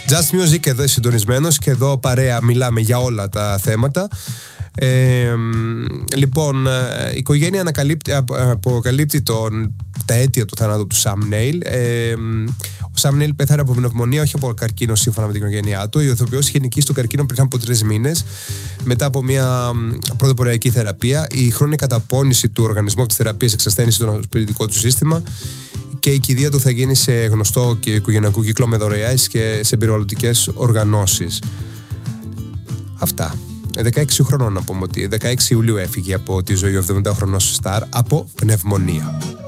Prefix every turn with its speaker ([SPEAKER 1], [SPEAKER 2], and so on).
[SPEAKER 1] Just Music εδώ συντονισμένος και εδώ παρέα μιλάμε για όλα τα θέματα. Λοιπόν, η οικογένεια αποκαλύπτει τα αίτια του θανάτου του Sam Neill. Ο Sam Neill πέθανε από πνευμονία, όχι από καρκίνο, σύμφωνα με την οικογένειά του. Ο ηθοποιός είχε νικήσει τον καρκίνο πριν από 3 μήνες, μετά από μια πρωτοποριακή θεραπεία. Η χρόνια καταπώνηση του οργανισμού από τις θεραπείες εξασθένησε το σπιριτικό του σύστημα και η κηδεία του θα γίνει σε γνωστό και οικογενειακό κύκλο με δωρεές και σε περιβαλλοντικές οργανώσεις. Αυτά. 16 χρονών να πούμε ότι 16 Ιουλίου έφυγε από τη ζωή ο 70χρονος Σταρ από πνευμονία.